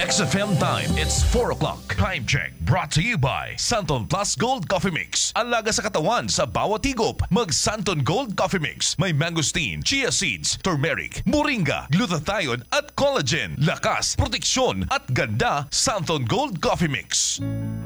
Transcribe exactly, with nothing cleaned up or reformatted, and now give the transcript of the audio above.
X F M time, it's four o'clock. Time check brought to you by Santon Plus Gold Coffee Mix. Alaga sa katawan sa bawat higop. Mag Santon Gold Coffee Mix. May mangosteen, chia seeds, turmeric, moringa, glutathione at collagen. Lakas, proteksyon at ganda. Santon Gold Coffee Mix.